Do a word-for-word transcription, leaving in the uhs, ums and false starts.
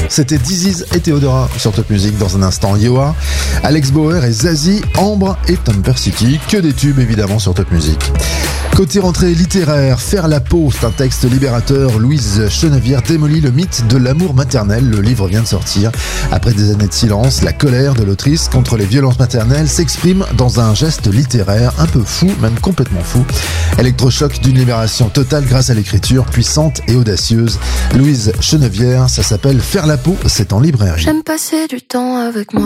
C'était Diziz et Théodora sur Top Music. Dans un instant, Yoa, Alex Bauer et Zazie, Ambre et Tom Persiki. Que des tubes évidemment sur Top Music. Côté rentrée littéraire, Faire la peau, c'est un texte libérateur. Louise Chenevière démolit le mythe de l'amour maternel. Le livre vient de sortir. Après des années de silence, la colère de l'autrice contre les violences maternelles s'exprime dans un geste littéraire un peu fou, même complètement fou. Électrochoc d'une libération totale grâce à l'écriture puissante et audacieuse. Louise Chenevière, ça s'appelle Faire la peau, c'est en librairie. J'aime passer du temps avec moi.